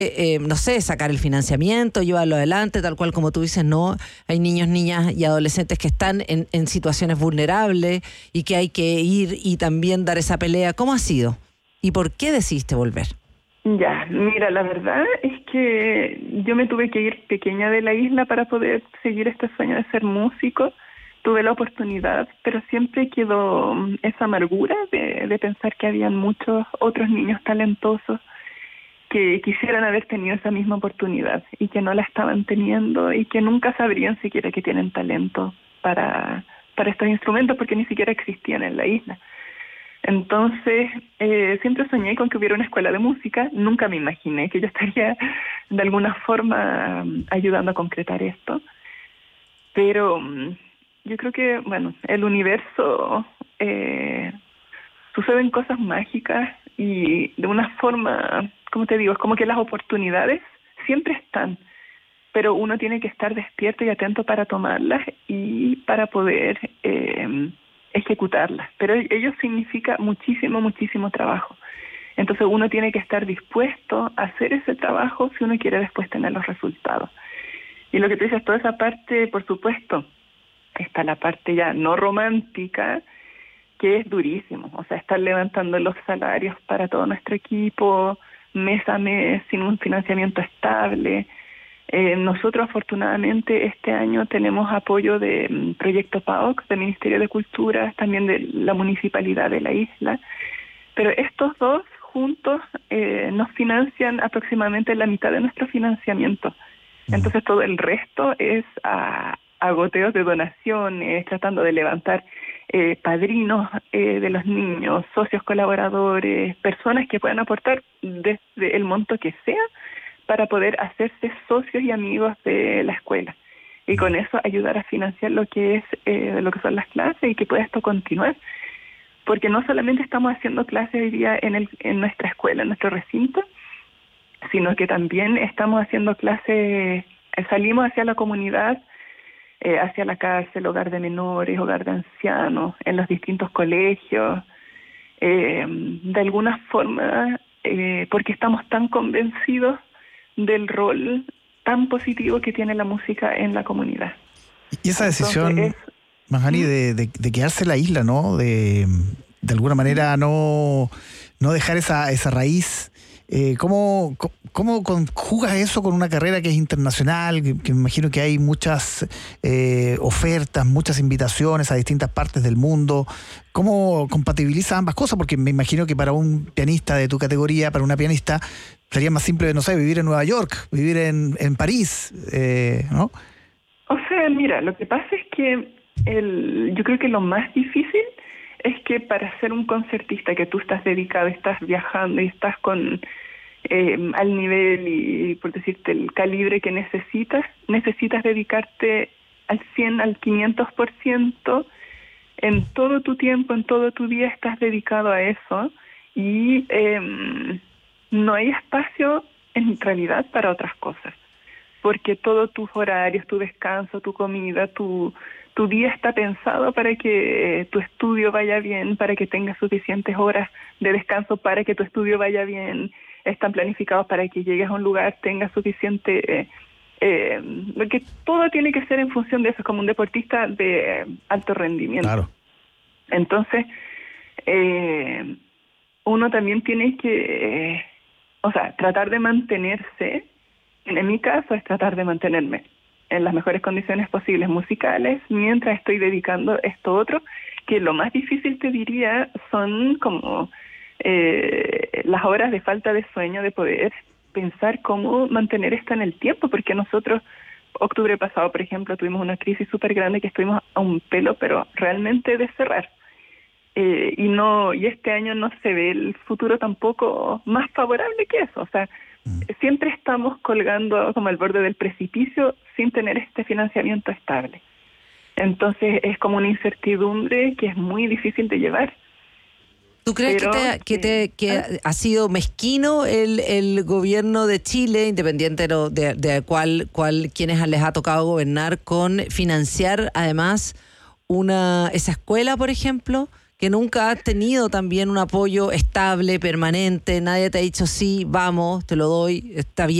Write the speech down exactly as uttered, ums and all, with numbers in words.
eh, no sé, sacar el financiamiento, llevarlo adelante, tal cual como tú dices, no, hay niños, niñas y adolescentes que están en, en situaciones vulnerables y que hay que ir y también dar esa pelea. ¿Cómo ha sido? ¿Y por qué decidiste volver? Ya, mira, la verdad es que yo me tuve que ir pequeña de la isla para poder seguir este sueño de ser músico. Tuve la oportunidad, pero siempre quedó esa amargura de, de pensar que habían muchos otros niños talentosos que quisieran haber tenido esa misma oportunidad y que no la estaban teniendo y que nunca sabrían siquiera que tienen talento para, para estos instrumentos porque ni siquiera existían en la isla. Entonces, eh, siempre soñé con que hubiera una escuela de música. Nunca me imaginé que yo estaría de alguna forma ayudando a concretar esto. Pero um, yo creo que, bueno, el universo, eh, suceden cosas mágicas y de una forma, como te digo, es como que las oportunidades siempre están, pero uno tiene que estar despierto y atento para tomarlas y para poder eh, ejecutarlas. Pero ello significa muchísimo, muchísimo trabajo. Entonces uno tiene que estar dispuesto a hacer ese trabajo si uno quiere después tener los resultados. Y lo que tú dices, toda esa parte, por supuesto, está la parte ya no romántica, que es durísimo. O sea, estar levantando los salarios para todo nuestro equipo, mes a mes, sin un financiamiento estable. Eh, nosotros, afortunadamente, este año tenemos apoyo de um, Proyecto P A O C, del Ministerio de Cultura, también de la Municipalidad de la isla. Pero estos dos juntos eh, nos financian aproximadamente la mitad de nuestro financiamiento. Entonces todo el resto es a, a goteos de donaciones, tratando de levantar eh, padrinos eh, de los niños, socios colaboradores, personas que puedan aportar desde el monto que sea para poder hacerse socios y amigos de la escuela. Y con eso ayudar a financiar lo que es eh, lo que son las clases y que pueda esto continuar. Porque no solamente estamos haciendo clases hoy día en, el, en nuestra escuela, en nuestro recinto, sino que también estamos haciendo clases, salimos hacia la comunidad, eh, hacia la cárcel, hogar de menores, hogar de ancianos, en los distintos colegios, eh, de alguna forma, eh, porque estamos tan convencidos del rol tan positivo que tiene la música en la comunidad. Y esa decisión, Entonces, es, Magali, de, de, de quedarse en la isla, ¿no? De, de alguna manera no, no dejar esa, esa raíz. Eh, ¿cómo, ¿Cómo conjugas eso con una carrera que es internacional? Que, que me imagino que hay muchas eh, ofertas, muchas invitaciones a distintas partes del mundo. ¿Cómo compatibilizas ambas cosas? Porque me imagino que para un pianista de tu categoría, para una pianista, sería más simple, no sé, vivir en Nueva York, vivir en, en París, eh, ¿no? O sea, mira, lo que pasa es que el, yo creo que lo más difícil es que para ser un concertista que tú estás dedicado, estás viajando y estás con eh, al nivel y, por decirte, el calibre que necesitas, necesitas dedicarte al cien, al quinientos por ciento, en todo tu tiempo, en todo tu día estás dedicado a eso y eh, no hay espacio en realidad para otras cosas, porque todos tus horarios, tu descanso, tu comida, tu... Tu día está pensado para que tu estudio vaya bien, para que tengas suficientes horas de descanso, para que tu estudio vaya bien. Están planificados para que llegues a un lugar, tengas suficiente... Eh, eh, porque todo tiene que ser en función de eso, como un deportista de alto rendimiento. Claro. Entonces, eh, uno también tiene que, eh, o sea, tratar de mantenerse. En mi caso es tratar de mantenerme en las mejores condiciones posibles musicales, mientras estoy dedicando esto otro, que lo más difícil te diría son como eh, las horas de falta de sueño, de poder pensar cómo mantener esto en el tiempo, porque nosotros, octubre pasado, por ejemplo, tuvimos una crisis súper grande que estuvimos a un pelo, pero realmente de cerrar. Eh, y no y este año no se ve el futuro tampoco más favorable que eso, o sea, siempre estamos colgando como al borde del precipicio sin tener este financiamiento estable. Entonces es como una incertidumbre que es muy difícil de llevar. ¿Tú crees Pero, que, te, que, te, que ¿eh? ha sido mezquino el, el gobierno de Chile, independiente de, de, de cuál, cuál, quienes les ha tocado gobernar, con financiar además una esa escuela, por ejemplo, que nunca has tenido también un apoyo estable, permanente, nadie te ha dicho sí, vamos, te lo doy, está bien.